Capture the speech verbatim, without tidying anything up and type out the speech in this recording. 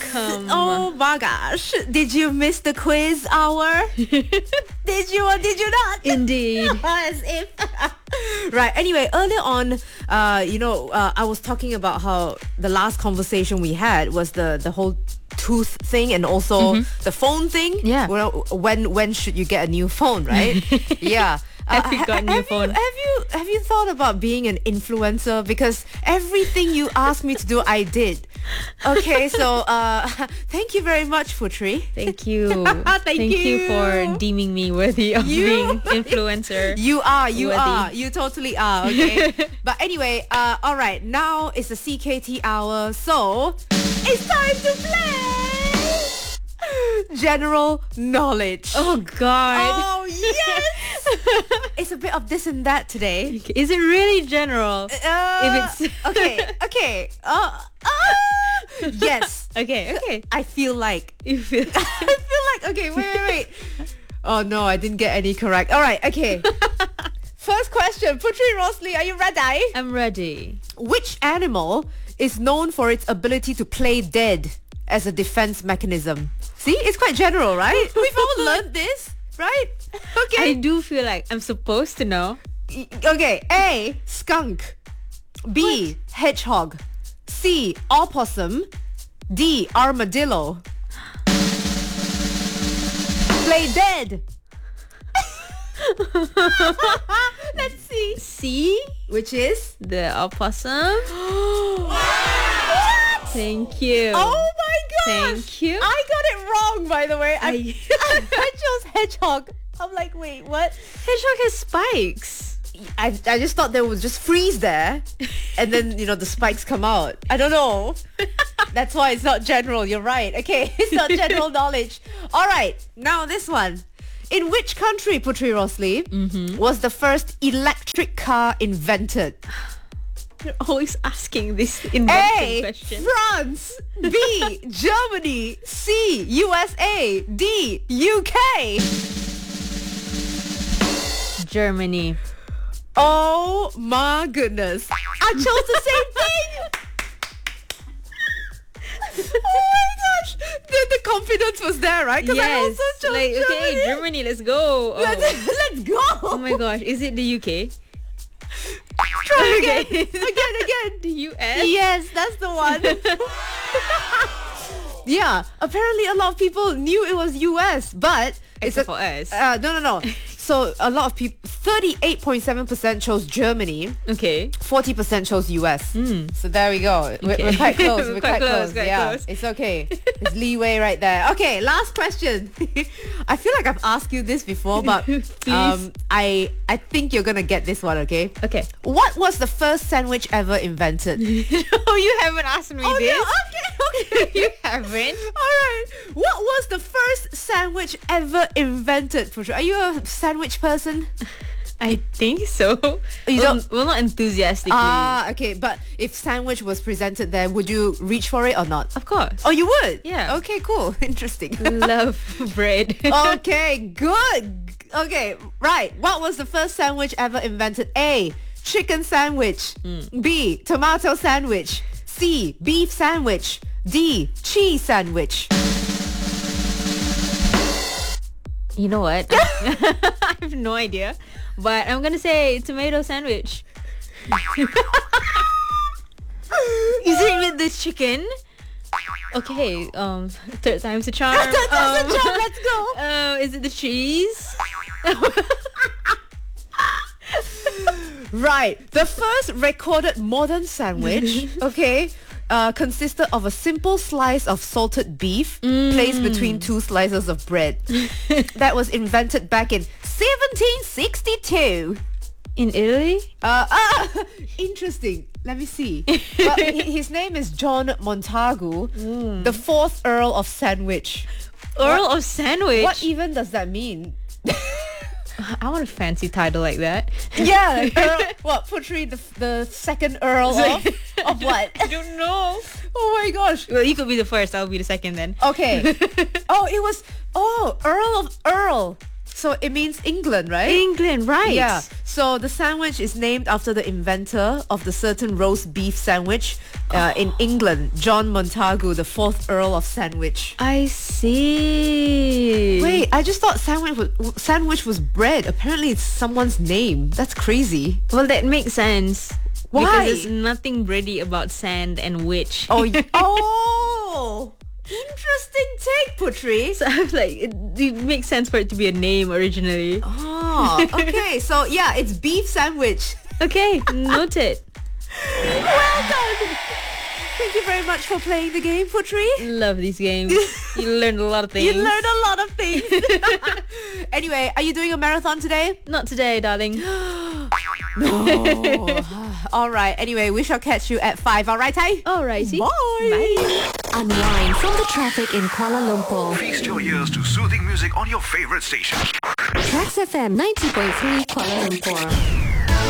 welcome. Oh my gosh. Did you miss the quiz hour? Did you or did you not? Indeed. As if. Right. Anyway, earlier on, uh, you know, uh, I was talking about how the last conversation we had was the, the whole tooth thing and also mm-hmm. the phone thing. Yeah. Well, when when should you get a new phone, right? Yeah. Have you got a new have phone? You, have you have you thought about being an influencer? Because everything you asked me to do, I did. Okay, so uh, thank you very much, Putri. Thank you. Thank, Thank you. you for deeming me worthy of You- being influencer. You are, you Worthy. are, you totally are. Okay, but anyway, uh, all right. Now it's the C K T hour, so it's time to play general knowledge. Oh God. Oh, yes. It's a bit of this and that today. Is it really general? Uh, If it's- okay, okay. Uh, uh, yes. Okay, okay. I feel like. You feel I feel like. Okay, wait, wait, wait. Oh no, I didn't get any correct. All right, okay. First question, Putri Rosli, are you ready? I'm ready. Which animal is known for its ability to play dead as a defense mechanism? See, it's quite general, right? We've all learned this, right? Okay. I do feel like I'm supposed to know. Y- Okay, A, skunk. B, hedgehog. C, opossum. D, armadillo. Play dead. Let's see. See? Which is? The opossum. Thank you. Oh my gosh. Thank you. I got it wrong, by the way. I, I- I chose hedgehog. I'm like, wait, what? Hedgehog has spikes. I, I just thought they would just freeze there and then, you know, the spikes come out. I don't know. That's why it's not general. You're right. Okay, it's not general knowledge. All right, now this one. In which country, Putri Rosli, Mm-hmm. was the first electric car invented? You're always asking this invention A, question. France. B, Germany. C, U S A. D, U K. Germany. Oh my goodness. I chose the same thing. Oh my gosh. The, the confidence was there, right? Because I Yes. also chose Like, okay, Germany. Germany, let's go. Oh. Let's, let's go. Oh my gosh, is it the U K? Try again. Okay. Again, again. The U S? Yes, that's the one. Yeah, apparently a lot of people knew it was U S, but it's Except a, for us. Uh, no, no, no. So a lot of people, thirty-eight point seven percent chose Germany, Okay. forty percent chose U S. So there we go. We're, Okay. we're quite close. We're, We're quite, quite close. close, quite yeah, close. it's okay. It's leeway right there. Okay, last question. I feel like I've asked you this before, but um, I I think you're gonna get this one. Okay. Okay. What was the first sandwich ever invented? No, you haven't asked me Oh, this. no, okay, okay. You haven't. All right. What was the first sandwich ever invented, Putri? Are you a sandwich person? I think so. You well, don't- well, not enthusiastically. Ah, okay. But if sandwich was presented there, would you reach for it or not? Of course. Oh, you would? Yeah. Okay, cool. Interesting. Love bread. Okay, good. Okay, right. What was the first sandwich ever invented? A, chicken sandwich. B, tomato sandwich. C, beef sandwich. D, cheese sandwich. You know what? I have no idea. But I'm going to say tomato sandwich. Is it with the chicken? Okay, um, third time's a charm. Third time's a Um, charm, let's go. Uh, is it the cheese? Right. The first recorded modern sandwich, okay, uh, consisted of a simple slice of salted beef placed between two slices of bread. That was invented back in seventeen sixty-two. In Italy? Uh, ah, interesting. Let me see. Well, hi- his name is John Montagu, the fourth Earl of Sandwich. Earl of Sandwich? What even does that mean? I want a fancy title like that. Yeah, like Earl, what, Putri, the, the second Earl of, of what? I don't know. Oh my gosh. Well, you could be the first. I'll be the second then. Okay. Oh, it was, oh, Earl of Earl. So it means England, right? England, right? Yeah. So the sandwich is named after the inventor of the certain roast beef sandwich uh, in England, John Montagu, the fourth Earl of Sandwich. I see. Wait, I just thought sandwich was, sandwich was bread. Apparently it's someone's name. That's crazy. Well, that makes sense. Why? Because there's nothing bready about sand and witch. Oh, y- oh, interesting take, Putri. So I was like, it, it makes sense for it to be a name originally. Oh, okay. So yeah, it's beef sandwich. Okay, noted. Well done. Thank you very much for playing the game, Putri. Love these games. You learned a lot of things. You learned a lot of things. Anyway, are you doing a marathon today? Not today, darling. No. All right. Anyway, we shall catch you at five. All right, Ty? Alrighty. Bye. Bye. Unwind from the traffic in Kuala Lumpur. Feast your ears to soothing music on your favorite station. Trax F M ninety point three Kuala Lumpur.